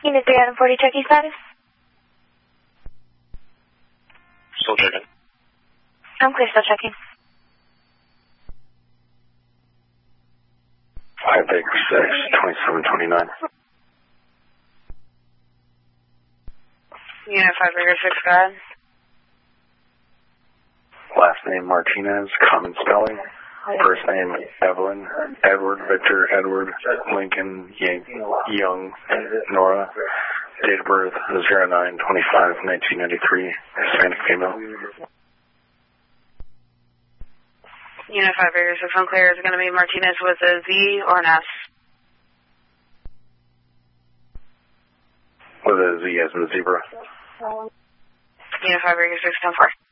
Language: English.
Unit 3 Adam 40, checking status. Still checking. I'm clear, still checking. 5 Baker 6, 2729. Unit 5 Baker 6, go ahead. Last name Martinez, common spelling. First name Evelyn, Edward, Victor, Edward, Lincoln, Young, Nora. Date of birth 09/25/1993. Hispanic female. Unit 5 Baker 6, unclear. Is it going to be Martinez with a Z or an S? With a Z as in zebra. Unit 5 Baker 6, 10-4.